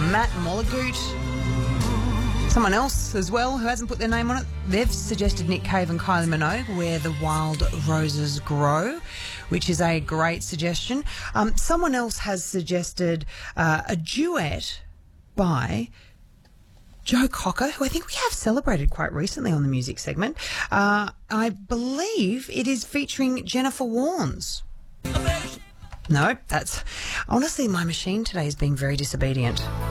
Matt Molligoot. Someone else as well who hasn't put their name on it. They've suggested Nick Cave and Kylie Minogue, Where the Wild Roses Grow, which is a great suggestion. Someone else has suggested a duet by Joe Cocker, who I think we have celebrated quite recently on the music segment. I believe it is featuring Jennifer Warnes. No, that's... Honestly, my machine today is being very disobedient.